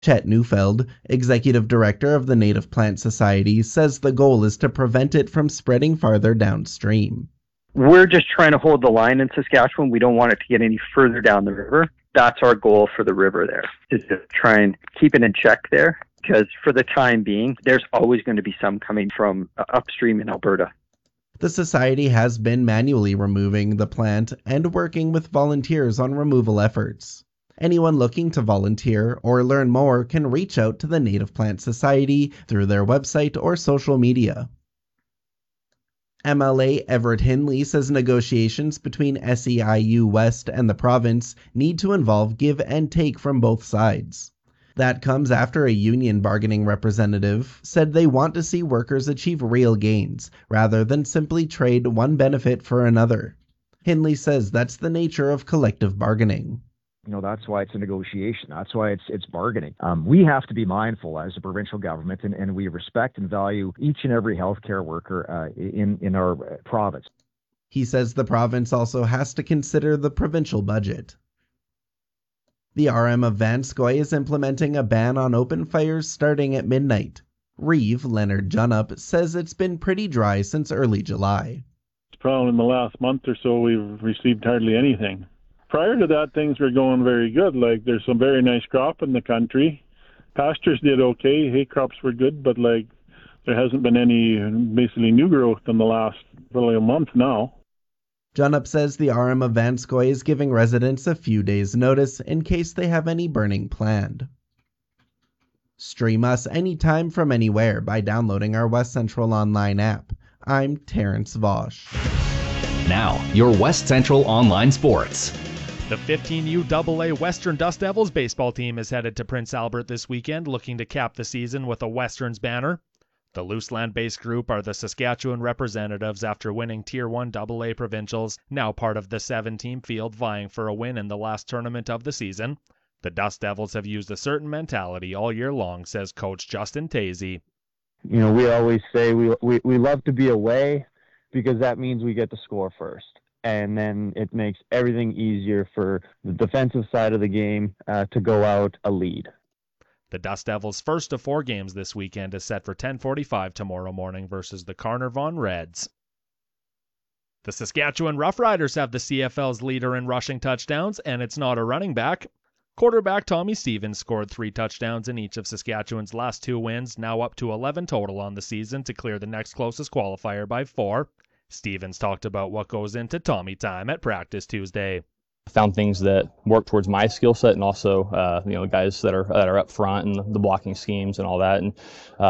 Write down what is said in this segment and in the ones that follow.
Chet Neufeld, executive director of the Native Plant Society, says the goal is to prevent it from spreading farther downstream. We're just trying to hold the line in Saskatchewan. We don't want it to get any further down the river. That's our goal for the river there, is to try and keep it in check there, because for the time being, there's always going to be some coming from upstream in Alberta. The Society has been manually removing the plant and working with volunteers on removal efforts. Anyone looking to volunteer or learn more can reach out to the Native Plant Society through their website or social media. MLA Everett Hindley says negotiations between SEIU West and the province need to involve give and take from both sides. That comes after a union bargaining representative said they want to see workers achieve real gains, rather than simply trade one benefit for another. Hindley says that's the nature of collective bargaining. That's why it's a negotiation. That's why it's bargaining. We have to be mindful as a provincial government, and we respect and value each and every healthcare worker in our province. He says the province also has to consider the provincial budget. The RM of Vanscoy is implementing a ban on open fires starting at midnight. Reeve Leonard Junup says it's been pretty dry since early July. Probably in the last month or so we've received hardly anything. Prior to that, things were going very good. Like, there's some very nice crop in the country. Pastures did okay. Hay crops were good, but there hasn't been any basically new growth in the last probably a month now. Junup says the RM of Vanscoy is giving residents a few days' notice in case they have any burning planned. Stream us anytime from anywhere by downloading our West Central Online app. I'm Terrence Vosch. Now, your West Central Online Sports. The 15U AA Western Dust Devils baseball team is headed to Prince Albert this weekend, looking to cap the season with a Westerns banner. The Luseland-based group are the Saskatchewan representatives after winning Tier 1 AA provincials, now part of the 7-team field vying for a win in the last tournament of the season. The Dust Devils have used a certain mentality all year long, says Coach Justin Tazy. We always say we love to be away because that means we get to score first. And then it makes everything easier for the defensive side of the game to go out a lead. The Dust Devils' first of 4 games this weekend is set for 10:45 tomorrow morning versus the Carnarvon Reds. The Saskatchewan Roughriders have the CFL's leader in rushing touchdowns, and it's not a running back. Quarterback Tommy Stevens scored 3 touchdowns in each of Saskatchewan's last 2 wins, now up to 11 total on the season to clear the next closest qualifier by 4. Stevens talked about what goes into Tommy time at practice Tuesday. Found things that work towards my skill set, and also guys that are up front and the blocking schemes and all that. And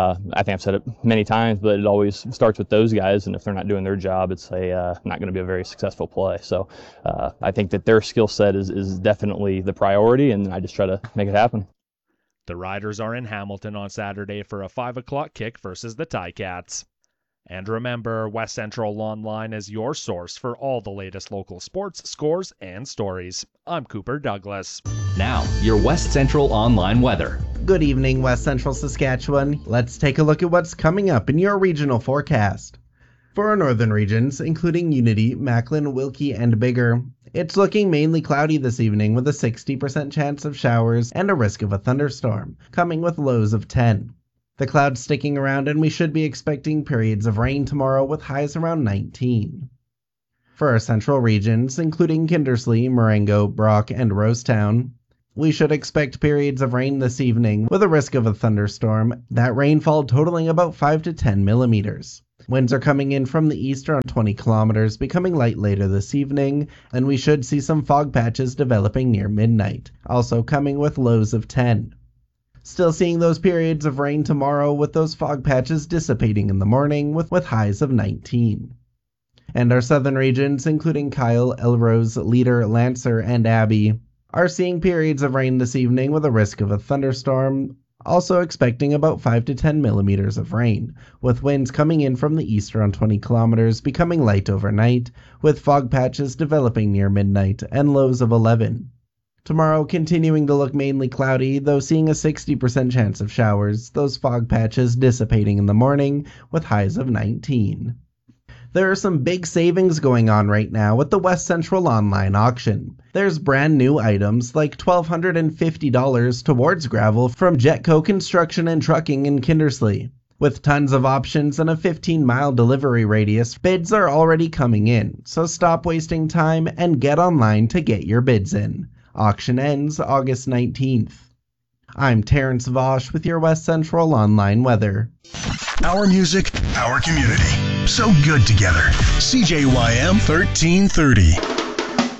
I think I've said it many times, but it always starts with those guys. And if they're not doing their job, it's not going to be a very successful play. So I think that their skill set is definitely the priority, and I just try to make it happen. The Riders are in Hamilton on Saturday for a 5 o'clock kick versus the Ticats. And remember, West Central Online is your source for all the latest local sports, scores, and stories. I'm Cooper Douglas. Now, your West Central Online weather. Good evening, West Central Saskatchewan. Let's take a look at what's coming up in your regional forecast. For our northern regions, including Unity, Macklin, Wilkie, and Biggar, it's looking mainly cloudy this evening with a 60% chance of showers and a risk of a thunderstorm, coming with lows of 10. The clouds sticking around, and we should be expecting periods of rain tomorrow with highs around 19. For our central regions, including Kindersley, Marengo, Brock, and Rosetown, we should expect periods of rain this evening with a risk of a thunderstorm, that rainfall totaling about 5 to 10 millimeters. Winds are coming in from the east around 20 kilometers, becoming light later this evening, and we should see some fog patches developing near midnight, also coming with lows of 10. Still seeing those periods of rain tomorrow, with those fog patches dissipating in the morning with highs of 19. And our southern regions, including Kyle, Elrose, Leader, Lancer, and Abbey, are seeing periods of rain this evening with a risk of a thunderstorm, also expecting about 5 to 10 millimeters of rain, with winds coming in from the east around 20 kilometers, becoming light overnight, with fog patches developing near midnight, and lows of 11. Tomorrow continuing to look mainly cloudy, though seeing a 60% chance of showers, those fog patches dissipating in the morning with highs of 19. There are some big savings going on right now with the West Central Online Auction. There's brand new items like $1,250 towards gravel from Jetco Construction and Trucking in Kindersley. With tons of options and a 15-mile delivery radius, bids are already coming in, so stop wasting time and get online to get your bids in. Auction ends August 19th. I'm Terrence Vosch with your West Central Online weather. Our music, our community. So good together. CJYM 1330.